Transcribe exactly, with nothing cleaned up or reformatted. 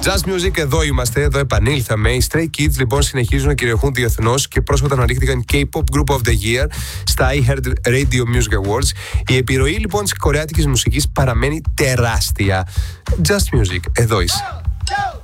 Just Music, εδώ είμαστε, εδώ επανήλθαμε. Οι Stray Kids λοιπόν συνεχίζουν να κυριαρχούν διεθνώς και πρόσφατα αναδείχθηκαν K-pop Group of the Year στα iHeart Radio Music Awards. Η επιρροή λοιπόν της κορεάτικης μουσικής παραμένει τεράστια. Just Music, εδώ είσαι.